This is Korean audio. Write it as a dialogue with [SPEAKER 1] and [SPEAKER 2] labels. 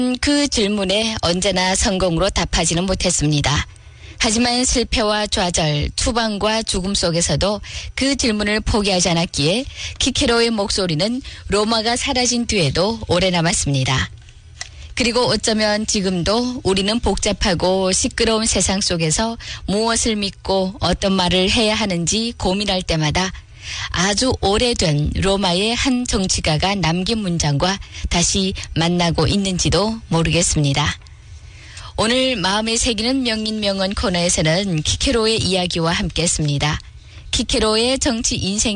[SPEAKER 1] 그 질문에 언제나 성공으로 답하지는 못했습니다. 하지만 실패와 좌절, 투방과 죽음 속에서도 그 질문을 포기하지 않았기에 키케로의 목소리는 로마가 사라진 뒤에도 오래 남았습니다. 그리고 어쩌면 지금도 우리는 복잡하고 시끄러운 세상 속에서 무엇을 믿고 어떤 말을 해야 하는지 고민할 때마다 아주 오래된 로마의 한 정치가가 남긴 문장과 다시 만나고 있는지도 모르겠습니다. 오늘 마음에 새기는 명인명언 코너에서는 키케로의 이야기와 함께 했습니다. 키케로의 정치 인생